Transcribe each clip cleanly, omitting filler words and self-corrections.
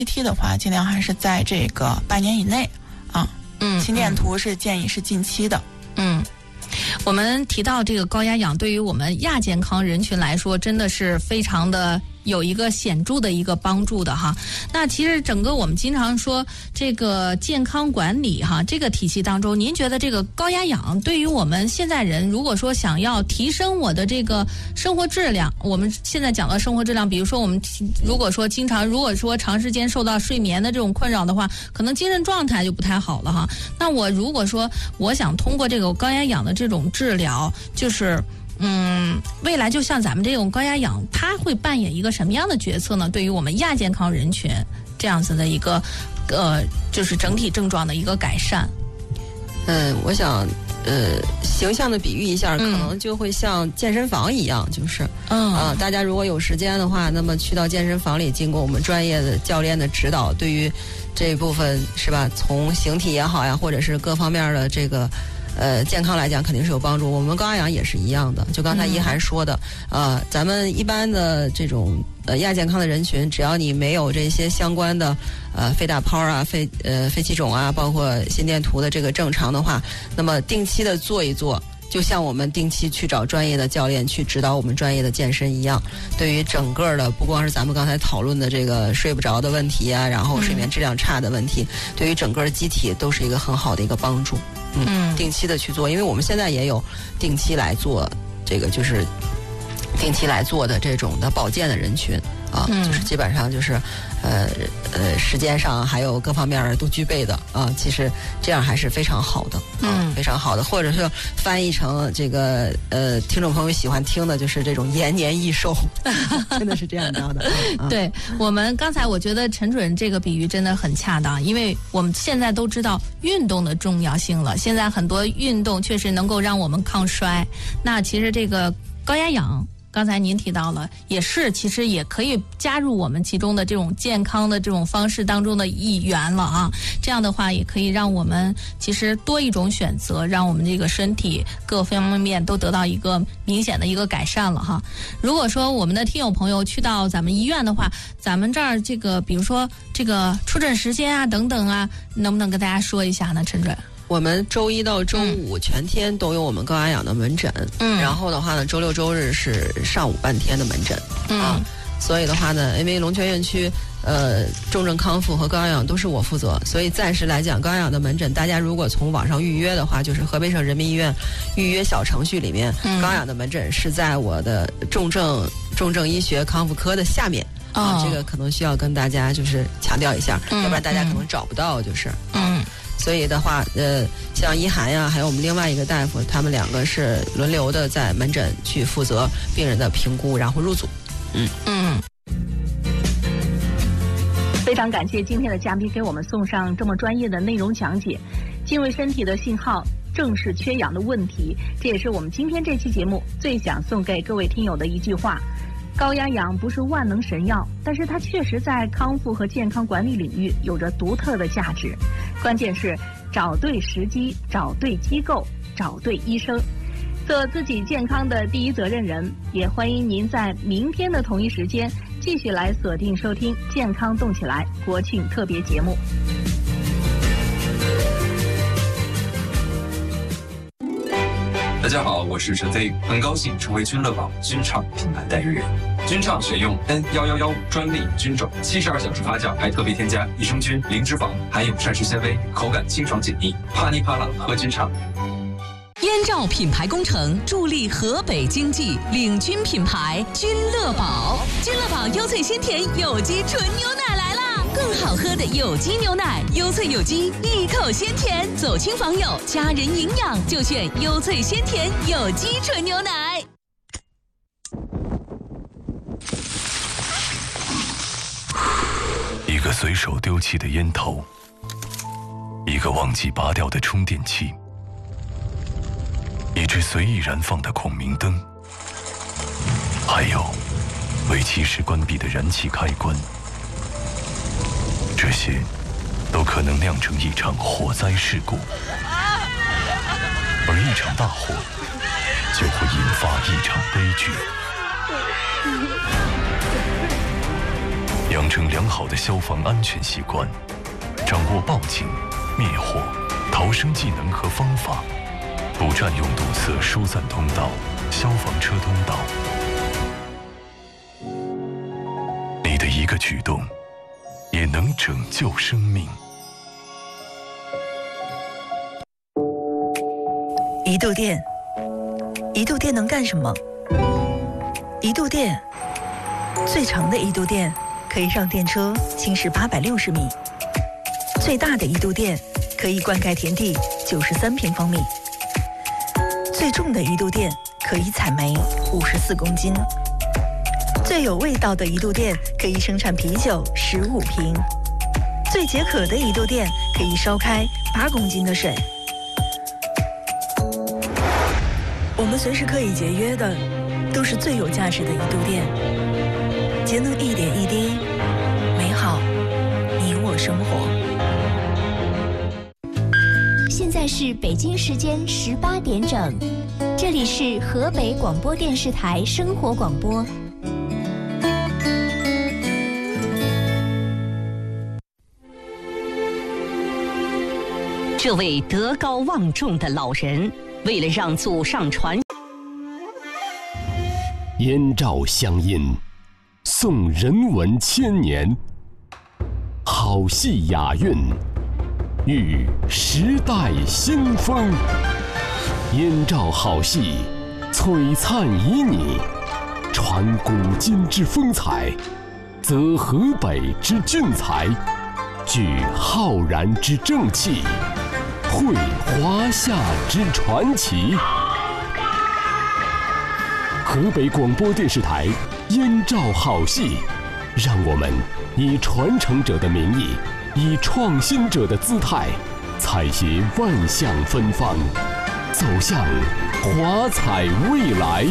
CT 的话，尽量还是在这个半年以内啊。心电图是建议是近期的。 我们提到这个高压氧对于我们亚健康人群来说，真的是非常的有一个显著的一个帮助的哈。那其实整个我们经常说这个健康管理哈，这个体系当中，您觉得这个高压氧对于我们现在人，如果说想要提升我的这个生活质量，我们现在讲到生活质量，比如说我们如果说长时间受到睡眠的这种困扰的话，可能精神状态就不太好了哈。那我如果说我想通过这个高压氧的这种治疗，就是未来就像咱们这种高压氧，它会扮演一个什么样的角色呢？对于我们亚健康人群这样子的一个就是整体症状的一个改善。 我想形象的比喻一下，可能就会像健身房一样，就是大家如果有时间的话，那么去到健身房里，经过我们专业的教练的指导，对于这一部分是吧，从形体也好呀，或者是各方面的这个健康来讲肯定是有帮助。我们高压氧也是一样的，就刚才一涵说的，咱们一般的这种亚健康的人群，只要你没有这些相关的肺大泡啊、肺气肿啊，包括心电图的这个正常的话，那么定期的做一做，就像我们定期去找专业的教练去指导我们专业的健身一样，对于整个的不光是咱们刚才讨论的这个睡不着的问题啊，然后睡眠质量差的问题，对于整个的机体都是一个很好的一个帮助。定期的去做，因为我们现在也有定期来做这个，就是定期来做的这种的保健的人群啊，就是基本上就是时间上还有各方面都具备的啊，其实这样还是非常好的非常好的，或者是翻译成这个听众朋友喜欢听的，就是这种延年益寿，真的是这样的。 对，我们刚才我觉得陈主任这个比喻真的很恰当，因为我们现在都知道运动的重要性了，现在很多运动确实能够让我们抗衰，那其实这个高压氧刚才您提到了，其实也可以加入我们其中的这种健康的这种方式当中的一员了啊。这样的话，也可以让我们其实多一种选择，让我们这个身体各方面都得到一个明显的一个改善了哈。如果说我们的听友朋友去到咱们医院的话，咱们这儿这个比如说这个出诊时间啊等等啊，能不能跟大家说一下呢，陈主任？ 我们周一到周五全天都有我们高压氧的门诊，然后的话呢，周六周日是上午半天的门诊所以的话呢，因为龙泉院区重症康复和高压氧都是我负责，所以暂时来讲，高压氧的门诊，大家如果从网上预约的话，就是河北省人民医院预约小程序里面，高压氧的门诊是在我的重症医学康复科的下面这个可能需要跟大家就是强调一下，要不然大家可能找不到，就是所以的话，像一涵呀，还有我们另外一个大夫，他们两个是轮流的在门诊去负责病人的评估，然后入组。 非常感谢今天的嘉宾给我们送上这么专业的内容讲解。精卫身体的信号正是缺氧的问题，这也是我们今天这期节目最想送给各位听友的一句话。高压氧不是万能神药，但是它确实在康复和健康管理领域有着独特的价值。关键是找对时机，找对机构，找对医生，做自己健康的第一责任人。也欢迎您在明天的同一时间继续来锁定收听《健康动起来》国庆特别节目。 大家好，我是陈飞，很高兴成为君乐宝君畅品牌代言人。君畅选用 N1115专利菌种，72小时发酵，还特别添加益生菌、零脂肪，含有膳食纤维，口感清爽解腻，啪哩啪啦喝君畅。 燕赵品牌工程助力河北经济，领军品牌君乐宝。君乐宝优萃鲜甜有机纯牛奶来啦！更好喝的有机牛奶，优萃有机，一口鲜甜，走亲访友，家人营养就选优萃鲜甜有机纯牛奶。 一个随手丢弃的烟头，一个忘记拔掉的充电器，一只随意燃放的孔明灯，还有为期时关闭的燃气开关，这些都可能酿成一场火灾事故，而一场大火就会引发一场悲剧。 养成良好的消防安全习惯，掌握报警、灭火、逃生技能和方法，不占用堵塞疏散通道、消防车通道。你的一个举动，也能拯救生命。 一度电，一度电能干什么？一度电，最长的一度电可以让电车行驶860米，最大的一度电可以灌溉田地93平方米，最重的一度电可以采煤54公斤，最有味道的一度电可以生产啤酒15瓶，最解渴的一度电可以烧开8公斤的水。我们随时可以节约的，都是最有价值的一度电。节能一点一滴，美好你我生活。 现在是北京时间18点整，这里是河北广播电视台生活广播。 这位德高望重的老人，为了让祖上传燕赵乡音，颂人文千年，好戏雅韵，遇时代新风。燕赵好戏，璀璨旖旎，传古今之风采，则河北之俊才，聚浩然之正气，绘华夏之传奇。河北广播电视台燕赵好戏，让我们以传承者的名义，以创新者的姿态，采撷万象芬芳，走向华彩未来。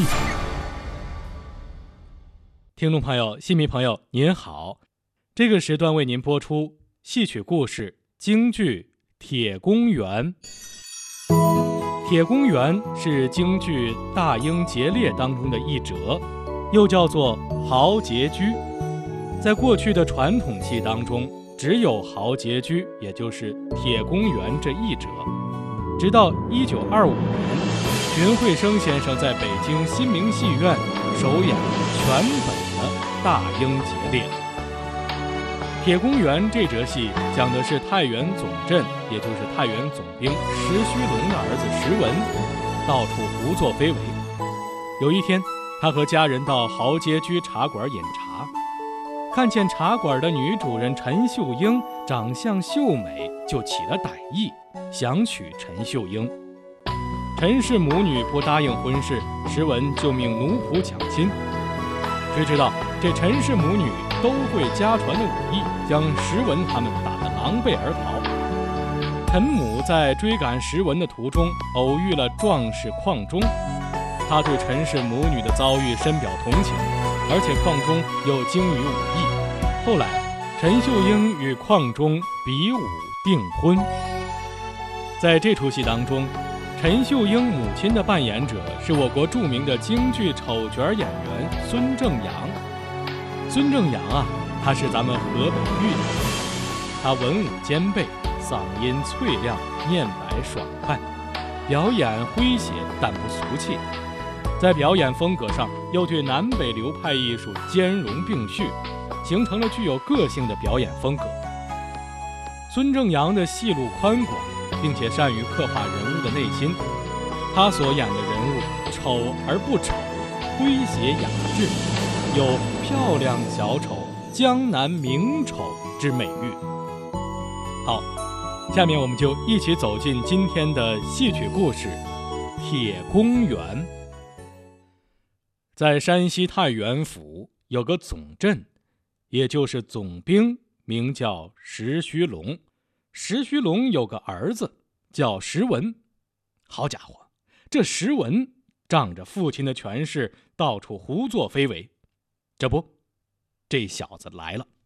听众朋友、戏迷朋友您好，这个时段为您播出戏曲故事京剧《铁公园》。铁公园是京剧《大英劫猎》当中的一折，又叫做豪杰居。在过去的传统戏当中，只有豪杰居，也就是铁公园这一折。直到1925年，荀慧生先生在北京新明戏院首演全本的《大英劫猎》。铁公园这折戏讲的是太原总镇，也就是太原总兵石须龙的儿子石文，到处胡作非为。有一天，他和家人到豪杰居茶馆饮茶，看见茶馆的女主人陈秀英长相秀美，就起了歹意，想娶陈秀英。陈氏母女不答应婚事，石文就命奴仆抢亲。谁知道这陈氏母女都会家传的武艺，将石文他们打得狼狈而逃。陈母在追赶石文的途中，偶遇了壮士邝忠，他对陈氏母女的遭遇深表同情，而且邝忠又精于武艺。后来，陈秀英与邝忠比武订婚。在这出戏当中，陈秀英母亲的扮演者是我国著名的京剧丑角演员孙正阳。孙正阳啊，他是咱们河北豫的，他文武兼备，嗓音脆亮，面白爽快，表演诙谐但不俗气。在表演风格上，又对南北流派艺术兼容并蓄，形成了具有个性的表演风格。孙正阳的戏路宽广，并且善于刻画人物的内心。他所演的人物丑而不丑，诙谐雅致，有漂亮小丑、江南名丑之美誉。好，下面我们就一起走进今天的戏曲故事《铁公园》。在山西太原府有个总镇，也就是总兵，名叫石须龙。石须龙有个儿子叫石文。好家伙，这石文仗着父亲的权势，到处胡作非为。这不，这小子来了。